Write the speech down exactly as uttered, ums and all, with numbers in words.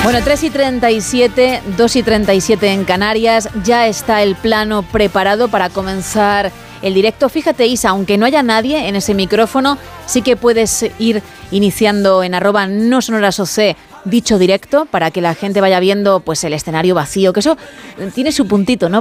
Bueno, tres y treinta y siete, dos y treinta y siete en Canarias, ya está el plano preparado para comenzar el directo. Fíjate, Isa, aunque no haya nadie en ese micrófono, sí que puedes ir iniciando en arroba no sonoras O C dicho directo para que la gente vaya viendo pues el escenario vacío, que eso tiene su puntito, ¿no?